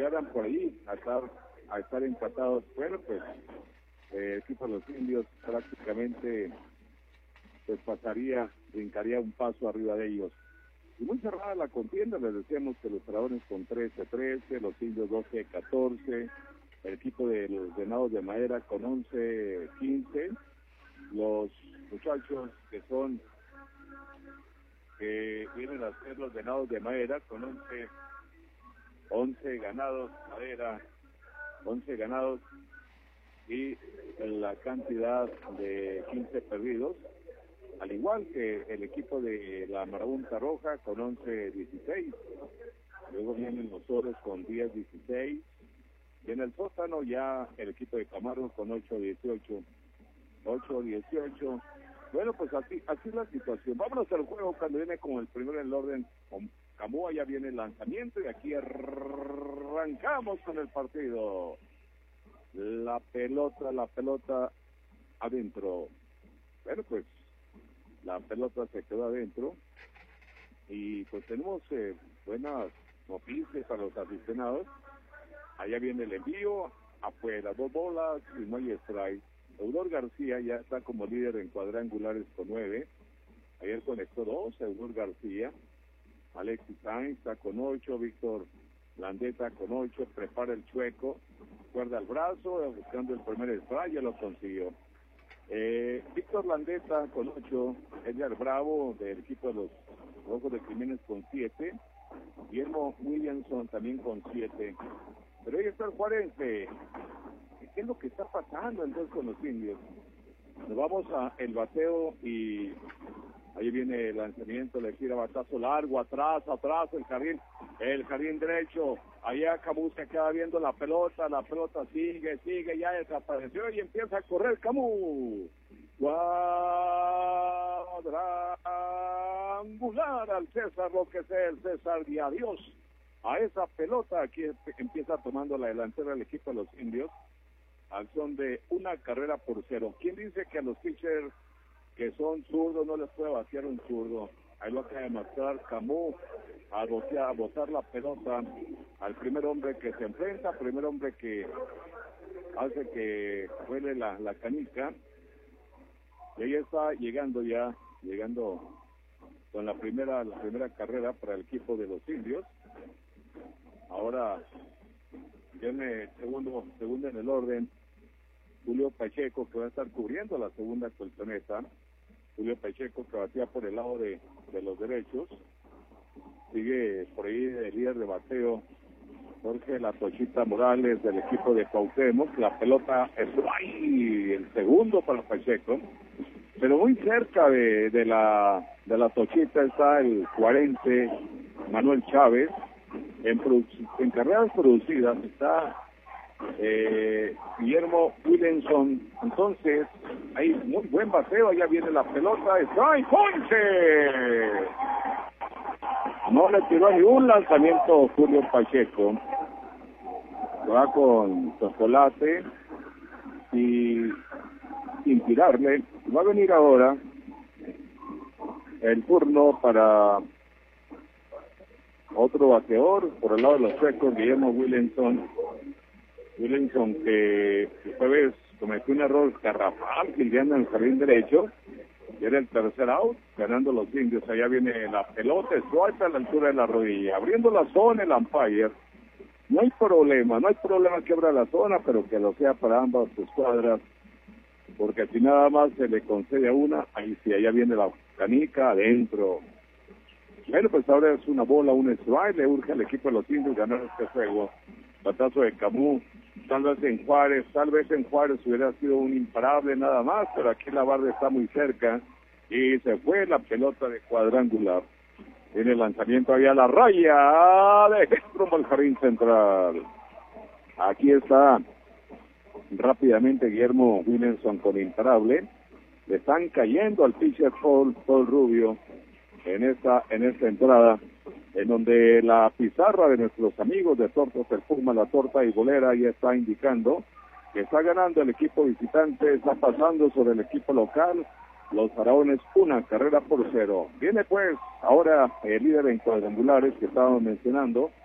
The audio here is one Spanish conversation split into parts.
llegaran por ahí a estar empatados, bueno, pues el equipo de los indios prácticamente pues brincaría un paso arriba de ellos. Y muy cerrada la contienda, les decíamos que los dragones con 13-13, los indios 12-14, el equipo de los venados de madera con 11-15, los muchachos que vienen a ser los venados de madera con 11 ganados, madera, 11 ganados y la cantidad de 15 perdidos, al igual que el equipo de la Marabunta Roja con 11-16, luego vienen los Oros con 10-16, y en el sótano ya el equipo de Camargo con 8-18, bueno, pues así es la situación. Vámonos al juego cuando viene con el primero en el orden, con Camoa ya viene el lanzamiento y aquí arrancamos con el partido. La pelota adentro. Bueno, pues la pelota se quedó adentro y pues tenemos buenas noticias para los aficionados. Allá viene el envío, afuera 2 bolas y no hay strike. Eudor García ya está como líder en cuadrangulares con 9. Ayer conectó 2, Eudor García. Alexis Sainz está con 8, Víctor Landeta con 8, prepara el chueco, guarda el brazo, buscando el primer strike, ya lo consiguió. Víctor Landeta con 8, Edgar Bravo del equipo de los Rojos de Jiménez con 7, Guillermo Williamson también con 7. Pero ahí está el juarense. ¿Qué es lo que está pasando entonces con los indios? Nos vamos a el bateo y ahí viene el lanzamiento, le gira batazo largo, atrás, el jardín derecho, allá Camus se queda viendo la pelota sigue, ya desapareció y empieza a correr Camus. Cuadrangular al César, lo que sea el César, y adiós a esa pelota. Aquí empieza tomando la delantera el equipo de los indios, al son de 1-0. ¿Quién dice que a los pitchers que son zurdos no les puede vaciar un zurdo? Ahí lo acaba de mostrar Camus, a botar la pelota al primer hombre que se enfrenta, primer hombre que hace que huele la canica, y ahí está llegando con la primera carrera para el equipo de los indios. Ahora viene segundo en el orden, Julio Pacheco, que va a estar cubriendo la segunda colchoneta. Julio Pacheco, que batía por el lado de los derechos. Sigue por ahí el líder de bateo, Jorge La Tochita Morales, del equipo de Cuauhtémoc. La pelota es ahí, el segundo para Pacheco. Pero muy cerca de la Tochita está el juarense Manuel Chávez. En carreras producidas está Guillermo Williamson. Entonces hay muy buen bateo, allá viene la pelota, ¡strike, ponche! No le tiró ni un lanzamiento Julio Pacheco, va con chocolate y sin tirarle. Va a venir ahora el turno para otro bateador por el lado de los suecos, Guillermo Williamson, que el jueves cometió un error garrafal fildando en el jardín derecho, y era el tercer out, ganando los indios. Allá viene la pelota, suelta a la altura de la rodilla, abriendo la zona el umpire. No hay problema que abra la zona, pero que lo sea para ambas escuadras, porque si nada más se le concede a una, ahí sí, allá viene la canica adentro. Bueno, pues ahora es una bola, un strike, le urge al equipo de los indios ganar este juego. Batazo de Camus, tal vez en Juárez hubiera sido un imparable nada más, pero aquí la barra está muy cerca y se fue la pelota de cuadrangular. Viene el lanzamiento allá a la raya de rumbo al jardín central. Aquí está rápidamente Guillermo Williamson con imparable. Le están cayendo al pitcher Paul Rubio en esta entrada, en donde la pizarra de nuestros amigos de Tortos el Puma, la torta y bolera, ya está indicando que está ganando el equipo visitante, está pasando sobre el equipo local, los Faraones 1-0. Viene pues ahora el líder en cuadrangulares que estábamos mencionando,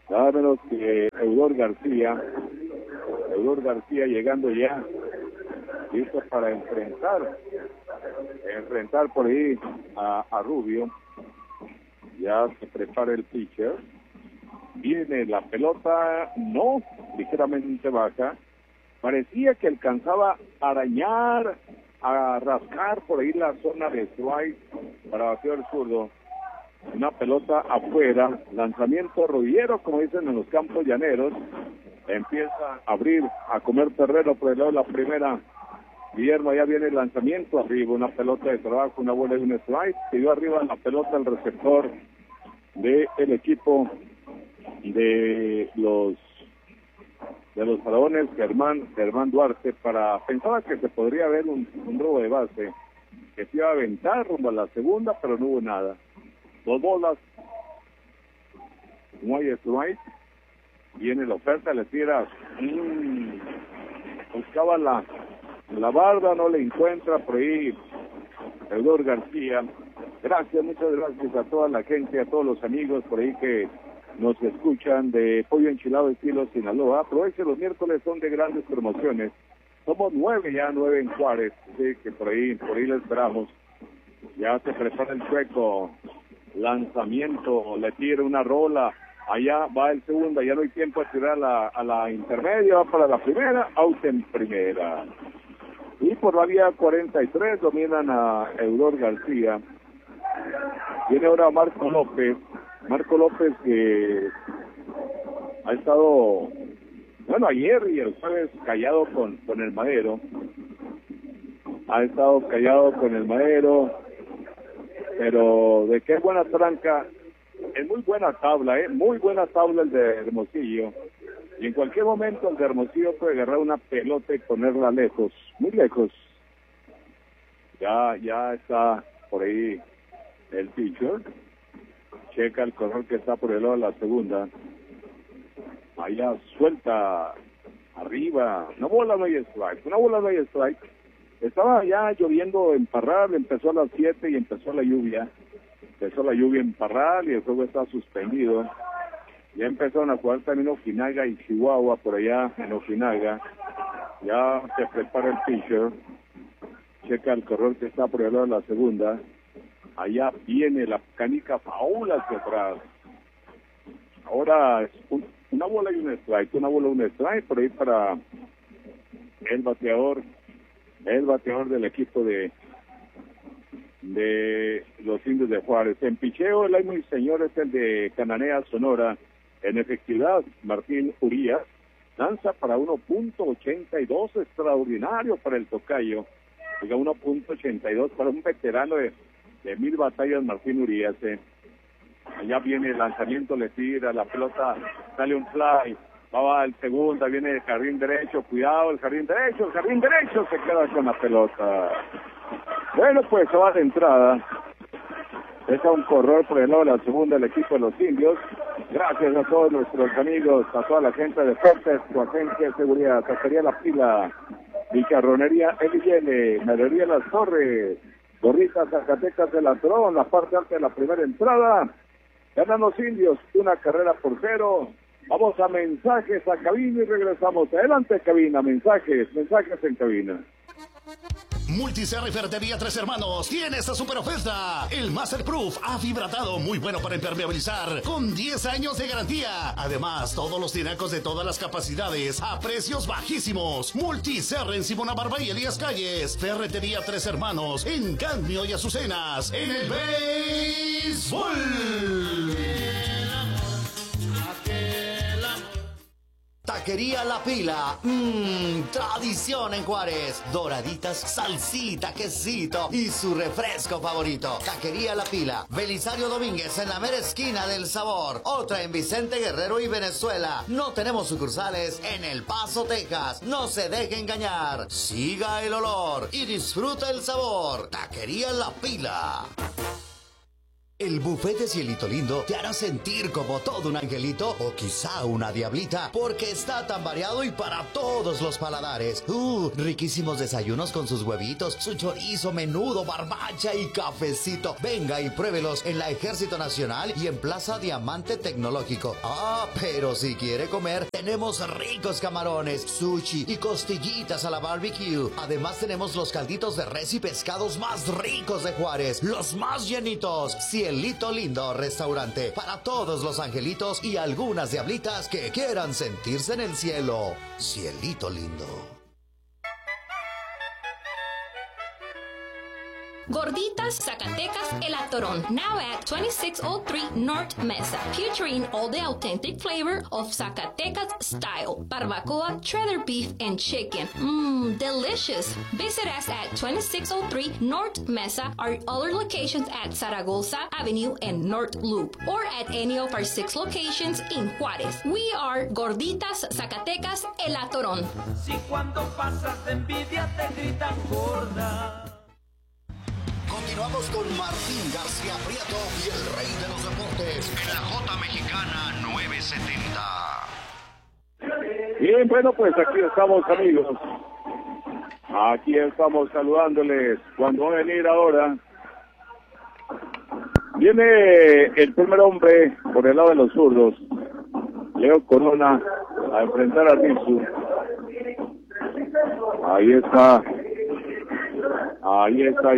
Nada menos que Eudor García llegando ya, listo para enfrentar por ahí a Rubio. Ya se prepara el pitcher. Viene la pelota, no, ligeramente baja. Parecía que alcanzaba a arañar, a rascar por ahí la zona de strike para batear zurdo. Una pelota afuera, lanzamiento rodillero, como dicen en los campos llaneros. Empieza a abrir, a comer terreno por el lado de la primera. Guillermo, ya viene el lanzamiento arriba, una pelota de trabajo, una bola y un strike. Se dio arriba la pelota al receptor del equipo de los Faraones, Germán Duarte. Pensaba que se podría ver un robo de base, que se iba a aventar rumbo a la segunda, pero no hubo nada. 2 bolas, no hay strike. Viene la oferta, le tira, buscaba la barda, no le encuentra por ahí Eudor García. Gracias, muchas gracias a toda la gente, a todos los amigos por ahí que nos escuchan de Pollo Enchilado estilo Sinaloa. Aprovechen, los miércoles son de grandes promociones. Somos 9 en Juárez, sí, que por ahí le esperamos. Ya se prepara el Chueco, lanzamiento, le tira una rola, allá va el segundo, ya no hay tiempo de tirar a la intermedia, va para la primera, out en primera. Y por la vía 43 dominan a Eudor García. Viene ahora Marco López que ha estado, bueno, ayer y el jueves callado con el Madero. Ha estado callado con el Madero, pero de qué buena tranca, es muy buena tabla, muy buena tabla el de Hermosillo. Y en cualquier momento el de Hermosillo puede agarrar una pelota y ponerla lejos, muy lejos. Ya está por ahí el pitcher. Checa el corredor que está por el lado de la segunda. Allá suelta arriba. Una bola no hay strike. Estaba ya lloviendo en Parral, empezó a las 7 y empezó la lluvia. En Parral y el juego está suspendido. Ya empezaron a jugar también Ojinaga y Chihuahua por allá en Ojinaga. Ya se prepara el pitcher. Checa el corredor que está por el lado de la segunda. Allá viene la canica faula hacia atrás. Ahora es una bola y un strike por ahí para el bateador del equipo de los Indios de Juárez. En picheo el amo y señor es el de Cananea, Sonora. En efectividad, Martín Urías lanza para 1.82, extraordinario para el tocayo. Llega 1.82 para un veterano de 1000 batallas, Martín Urías. Allá viene el lanzamiento, le tira la pelota, sale un fly, va al segunda, viene el jardín derecho, cuidado, el jardín derecho se queda con la pelota. Bueno, pues se va de entrada. Deja un corredor por el lado de la segunda el equipo de los Indios. Gracias a todos nuestros amigos, a toda la gente de Deportes, su agencia de seguridad, Taquería La Pila, Bicarronería L, Melería Las Torres, Gorritas Zacatecas de la Trón, la parte alta de la primera entrada. Ganan los Indios, 1-0. Vamos a mensajes a cabina y regresamos. Adelante, cabina, mensajes en cabina. Multiserra y Ferretería Tres Hermanos tiene esta super oferta. El Masterproof afibratado, muy bueno para impermeabilizar, con 10 años de garantía. Además, todos los tinacos de todas las capacidades a precios bajísimos. Multiserra en Simona Barba y Elías Calles. Ferretería Tres Hermanos en Cadmio y Azucenas. En el béisbol. Taquería La Pila, tradición en Juárez. Doraditas, salsita, quesito y su refresco favorito. Taquería La Pila, Belisario Domínguez en la mera esquina del sabor. Otra en Vicente Guerrero y Venezuela. No tenemos sucursales en El Paso, Texas. No se deje engañar. Siga el olor y disfruta el sabor. Taquería La Pila. El buffet de Cielito Lindo te hará sentir como todo un angelito o quizá una diablita, porque está tan variado y para todos los paladares. Riquísimos desayunos con sus huevitos, su chorizo, menudo, barbacha y cafecito. Venga y pruébelos en la Ejército Nacional y en Plaza Diamante Tecnológico. Pero si quiere comer, tenemos ricos camarones, sushi y costillitas a la barbecue. Además tenemos los calditos de res y pescados más ricos de Juárez, los más llenitos. Cielito Lindo Restaurante, para todos los angelitos y algunas diablitas que quieran sentirse en el cielo. Cielito Lindo. Gorditas Zacatecas El Atorón, now at 2603 North Mesa, featuring all the authentic flavor of Zacatecas style, barbacoa, cheddar beef, and chicken. Delicious. Visit us at 2603 North Mesa, our other locations at Zaragoza Avenue and North Loop, or at any of our 6 locations in Juárez. We are Gorditas Zacatecas El Atorón. Si cuando pasas de envidia te gritan gorda. Continuamos con Martín García Prieto y el rey de los deportes en la J Mexicana 970. Bien, bueno, pues aquí estamos, amigos. Aquí estamos saludándoles. Cuando va a venir ahora, viene el primer hombre por el lado de los zurdos, Leo Corona, a enfrentar a Rizu. Ahí está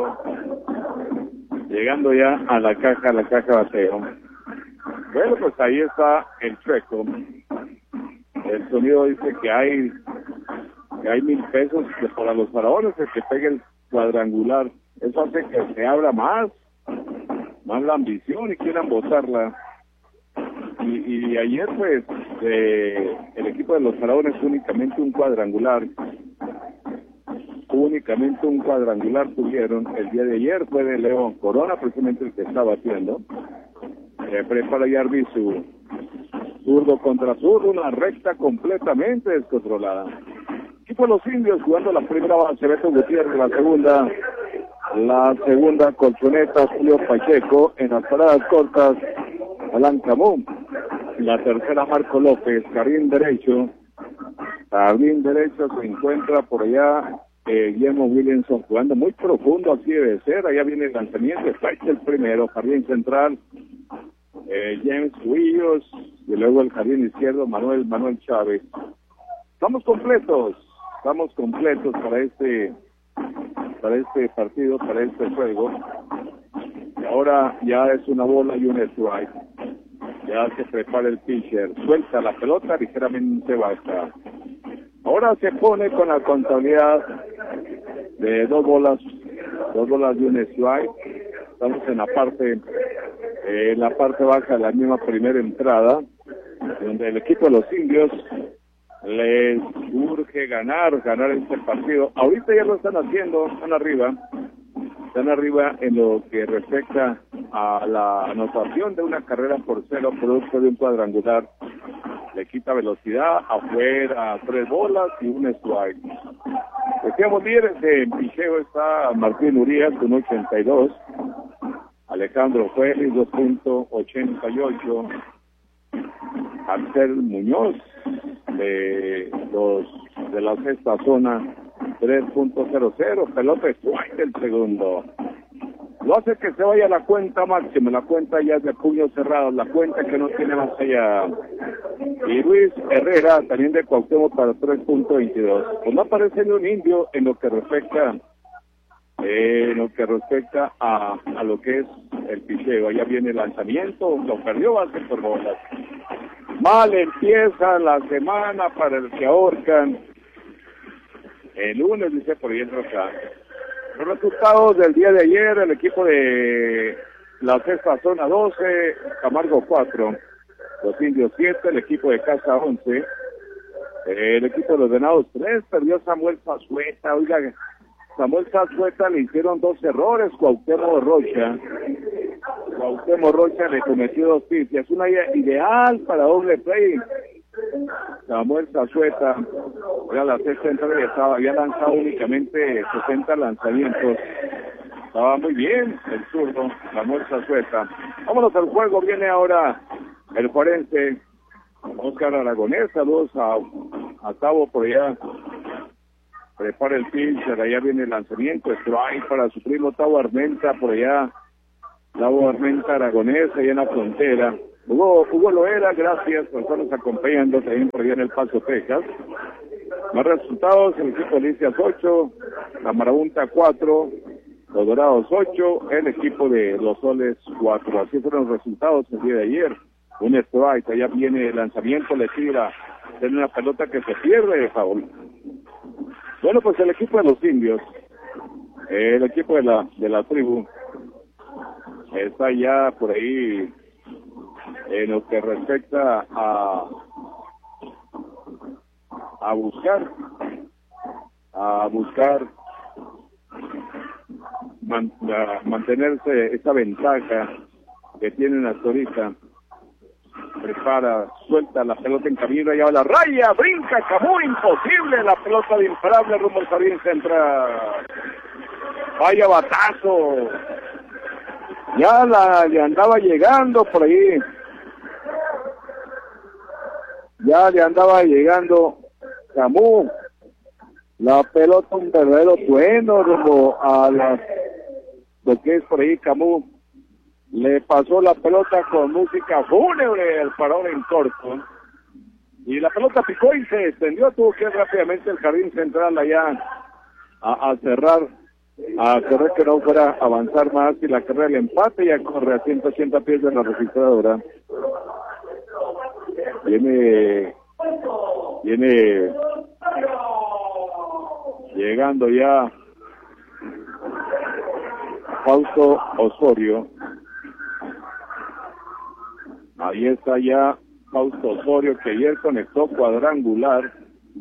llegando ya a la caja bateo. Bueno, pues ahí está el chueco. El sonido dice que hay 1,000 pesos para los faraones el que pegue el cuadrangular. Eso hace que se abra más la ambición y quieran botarla. Y ayer pues el equipo de los faraones únicamente un cuadrangular tuvieron el día de ayer. Fue de León Corona, precisamente el que está batiendo. Prepara ya Arbizu, zurdo contra zurdo, una recta completamente descontrolada. Equipo de los indios jugando la primera base, Beto Gutiérrez, la segunda colchoneta, Julio Pacheco, en las paradas cortas, Alan Camón, la tercera Marco López, jardín derecho se encuentra por allá Guillermo Williamson jugando muy profundo, así debe ser. Allá viene el lanzamiento, está el primero, jardín central, James Williams, y luego el jardín izquierdo, Manuel Chávez. Estamos completos para este partido, para este juego. Y ahora ya es una bola y un strike. Ya se prepara el pitcher, suelta la pelota, ligeramente baja. Ahora se pone con la contabilidad de 2 bolas y un strike. Estamos en la parte baja de la misma primera entrada, donde el equipo de los indios les urge ganar este partido. Ahorita ya lo están haciendo, están arriba en lo que respecta a la anotación de una carrera por 0, producto de un cuadrangular. Le quita velocidad, afuera, 3 bolas y un strike. Decíamos líderes de picheo, está Martín Urias con 82, Alejandro Félix 2.88, Axel Muñoz de la sexta zona 3.00, pelota strike del segundo. Lo hace que se vaya a la cuenta máxima, la cuenta ya es de puño cerrado, la cuenta que no tiene más allá. Y Luis Herrera también de Cuauhtémoc para 3.22. Pues no aparece ni un indio en lo que respecta a lo que es el picheo. Allá viene el lanzamiento, lo perdió base por bolas. Mal empieza la semana para el que ahorcan. El lunes, dice por ahí el acá. Los resultados del día de ayer: el equipo de la sexta zona 12, Camargo 4, los indios 7, el equipo de casa 11, el equipo de los venados 3, perdió Samuel Zazueta. Oiga, Samuel Zazueta le hicieron 2 errores, Cuauhtémoc Rocha le cometió 2 pifias, una ideal para doble play. Samuel Zazueta era la sexta entrada y había lanzado únicamente 60 lanzamientos. Estaba muy bien el zurdo, la muestra suelta. Vámonos al juego, viene ahora el forense Oscar Aragonés, saludos a Tavo por allá. Prepara el pitcher, allá viene el lanzamiento, strike para su primo Tavo Armenta por allá. Tavo Armenta Aragonés, allá en la frontera. Hugo Loera, gracias por estarnos acompañando también por allá en El Paso, Texas. Más resultados, el equipo de Licias 8, la Marabunta 4, los Dorados 8, el equipo de Los Soles 4. Así fueron los resultados el día de ayer. Un strike, allá viene el lanzamiento, le tira, tiene una pelota que se pierde, Paul. Bueno, pues el equipo de los indios, el equipo de la tribu, está ya por ahí en lo que respecta a buscar mantenerse esa ventaja que tienen hasta ahorita. Prepara, suelta la pelota en camino, allá va la raya, brinca, Camus, imposible, la pelota de imparable rumbo al jardín central. Vaya batazo. Ya le andaba llegando por ahí. Ya le andaba llegando Camus. La pelota un verdadero trueno rumbo a lo que es por ahí Camus. Le pasó la pelota con música fúnebre al parón en corto. Y la pelota picó y se extendió. Tuvo que ir rápidamente el jardín central allá a cerrar, a correr que no fuera a avanzar más. Y la carrera del empate ya corre a 180 pies de la registradora. Viene llegando ya Fausto Osorio. Ahí está ya Fausto Osorio, que ayer conectó cuadrangular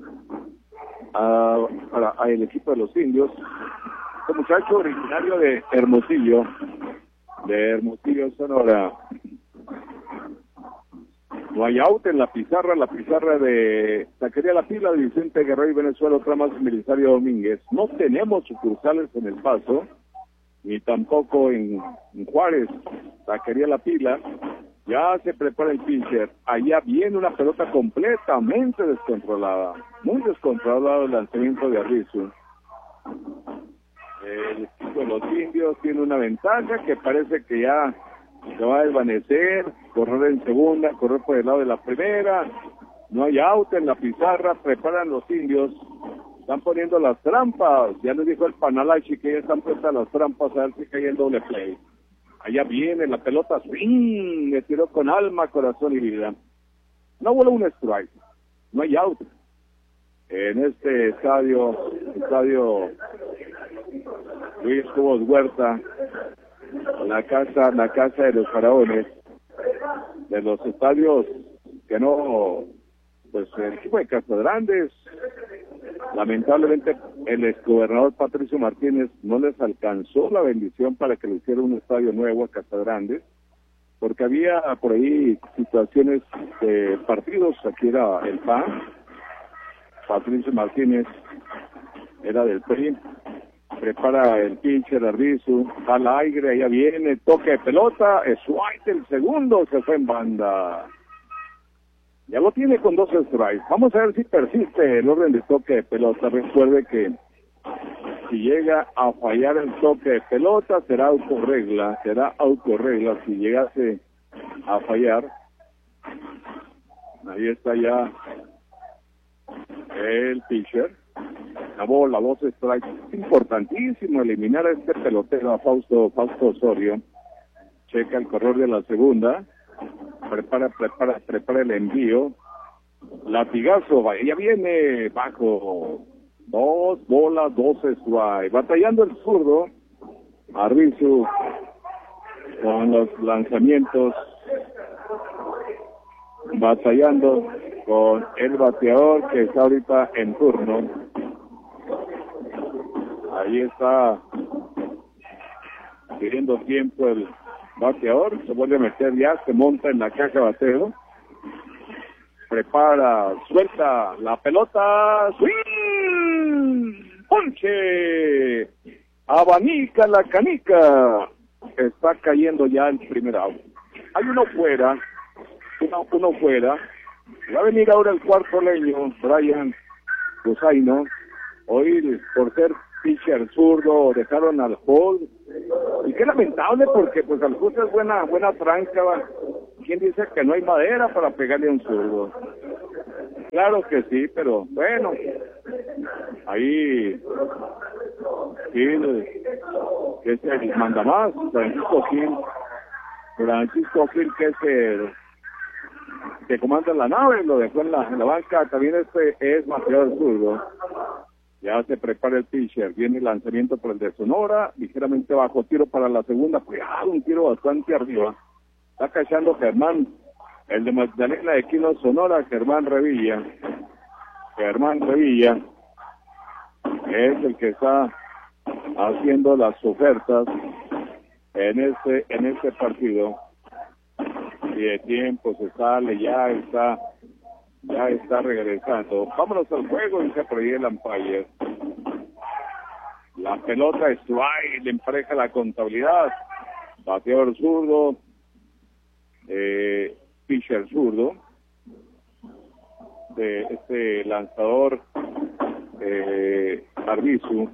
para el equipo de los indios. Este muchacho originario de Hermosillo, Sonora. No hay out en la pizarra de Zacarías La Pila, de Vicente Guerrero y Venezuela, otra más en Belisario Domínguez. No tenemos sucursales en El Paso, ni tampoco en Juárez. Zacarías La Pila. Ya se prepara el pitcher. Allá viene una pelota completamente descontrolada. Muy descontrolado el lanzamiento de Arvizu. El equipo de los indios tiene una ventaja que parece que ya se va a desvanecer. Correr en segunda, correr por el lado de la primera. No hay out en la pizarra. Preparan los indios. Están poniendo las trampas. Ya les dijo el Panalachi que ya están puestas las trampas a ver si cae el doble play. Allá viene la pelota, swing, le tiró con alma, corazón y vida. No voló un strike, no hay out. En este estadio Luis Cobos Huerta, la casa de los faraones, de los estadios que no, pues el equipo de Casagrandes, lamentablemente el exgobernador Patricio Martínez no les alcanzó la bendición para que le hiciera un estadio nuevo a Casagrandes, porque había por ahí situaciones de partidos. Aquí era el PAN, Patricio Martínez era del PRI. Prepara el pitcher Arvizu, al aire, allá viene, toque de pelota, es White el segundo, se fue en banda. Ya lo tiene con 2 strikes. Vamos a ver si persiste el orden de toque de pelota. Recuerde que si llega a fallar el toque de pelota, será autorregla. Si llegase a fallar. Ahí está ya el pitcher. Acabó la 2 strikes. Es importantísimo eliminar a este pelotero, a Fausto Osorio. Checa el corredor de la segunda. Prepara el envío. Latigazo, ya viene bajo. 2 bolas, 2 strikes. Batallando el zurdo. Arvizu con los lanzamientos. Batallando con el bateador que está ahorita en turno. Ahí está pidiendo tiempo el bateador, se vuelve a meter ya, se monta en la caja de bateo, prepara, suelta la pelota, swing, ponche, abanica la canica. Está cayendo ya el primer out. Hay uno fuera. Uno fuera. Va a venir ahora el cuarto leño, Brian Gusaino. Hoy, por ser pitcher zurdo, dejaron al Hall. Y qué lamentable, porque pues al Hall es buena tranca. ¿Quién dice que no hay madera para pegarle a un zurdo? Claro que sí, pero bueno. Ahí Gil, que es el mandamás, Francisco Gil, que es el que comanda la nave, lo dejó en la banca. También es bateador zurdo. Ya se prepara el pitcher, viene el lanzamiento por el de Sonora, ligeramente bajo, tiro para la segunda, cuidado, un tiro bastante arriba. Está cachando Germán, el de Magdalena de Quino, Sonora, Germán Revilla es el que está haciendo las ofertas en este partido. Y de tiempo se sale, ya está regresando. Vámonos al juego, dice por ahí el umpire. La pelota es strike, le empareja la contabilidad. Bateador zurdo, pitcher zurdo, de este lanzador Arbizu,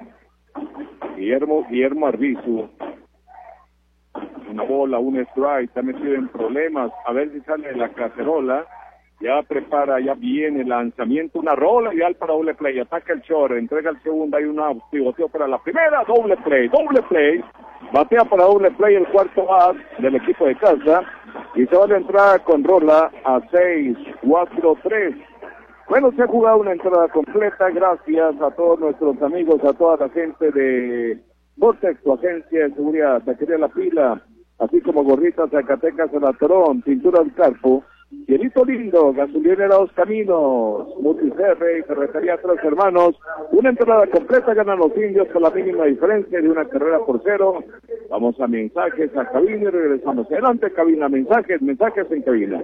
Guillermo Arbizu. Una bola, un strike, está metido en problemas. A ver si sale de la cacerola. Ya prepara, ya viene el lanzamiento, una rola ideal para doble play. Ataca el short, entrega el segundo, hay un out, pivoteo para la primera, doble play. Batea para doble play el cuarto bat del equipo de casa. Y se va a la entrada con rola a 6-4-3. Bueno, se ha jugado una entrada completa. Gracias a todos nuestros amigos, a toda la gente de Vortex, tu agencia de seguridad, Taquería La Pila, así como gorritas Zacatecas El Atorón, Pintura del Carpo, Cielito Lindo, Gasolinera Dos Caminos, Multicerre y Ferretería Tres Hermanos. Una entrada completa, ganan los indios con la mínima diferencia de una carrera por 0. Vamos a mensajes, a cabina y regresamos. Adelante, cabina, mensajes en cabina.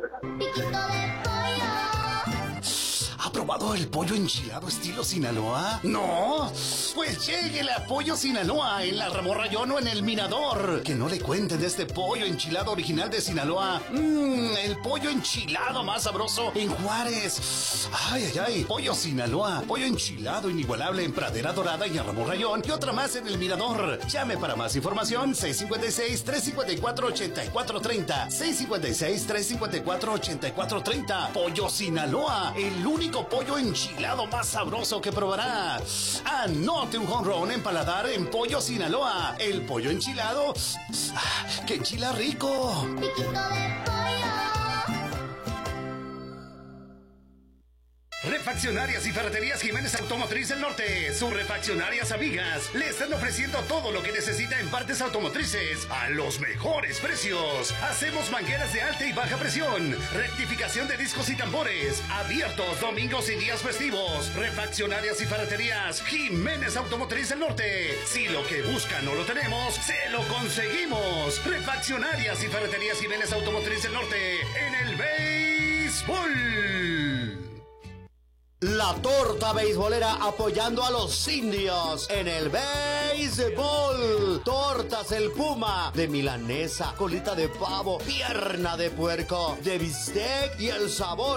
¿Ha probado el pollo enchilado estilo Sinaloa? ¿No? Pues lléguele a Pollo Sinaloa en la Ramón Rayón o en el Mirador. Que no le cuenten de este pollo enchilado original de Sinaloa. El pollo enchilado más sabroso en Juárez. Ay. Pollo Sinaloa. Pollo enchilado inigualable en Pradera Dorada y en Ramón Rayón. Y otra más en el Mirador. Llame para más información. 656-354-8430. 656-354-8430. Pollo Sinaloa. El único pollo enchilado más sabroso que probará. Anote un home run en paladar en Pollo Sinaloa. El pollo enchilado que enchila rico. Piquito de pollo. Refaccionarias y Ferreterías Jiménez Automotriz del Norte, sus refaccionarias amigas, le están ofreciendo todo lo que necesita en partes automotrices a los mejores precios. Hacemos mangueras de alta y baja presión, rectificación de discos y tambores, abiertos domingos y días festivos. Refaccionarias y Ferreterías Jiménez Automotriz del Norte. Si lo que busca no lo tenemos, se lo conseguimos. Refaccionarias y Ferreterías Jiménez Automotriz del Norte en el béisbol. La torta beisbolera apoyando a los indios en el béisbol. Tortas El Puma, de milanesa, colita de pavo, pierna de puerco, de bistec y el sabor